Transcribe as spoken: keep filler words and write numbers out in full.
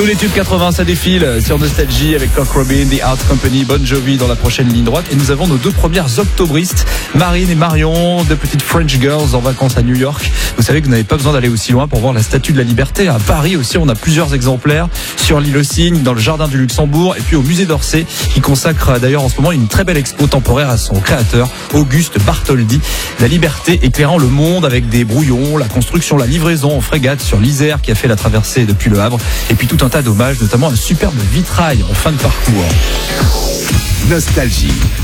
Tous les tubes quatre-vingts, ça défile sur Nostalgie avec Cock Robin, The Art Company, Bon Jovi dans la prochaine ligne droite. Et nous avons nos deux premières octobristes, Marine et Marion, deux petites French girls en vacances à New York. Vous savez que vous n'avez pas besoin d'aller aussi loin pour voir la Statue de la Liberté. À Paris aussi, on a plusieurs exemplaires sur l'île aux Cygnes, dans le jardin du Luxembourg et puis au musée d'Orsay, qui consacre d'ailleurs en ce moment une très belle expo temporaire à son créateur, Auguste Bartholdi. La liberté éclairant le monde avec des brouillons, la construction, la livraison en frégate sur l'Isère qui a fait la traversée depuis Le Havre et puis tout un tas d'hommages, notamment un superbe vitrail en fin de parcours. Nostalgie,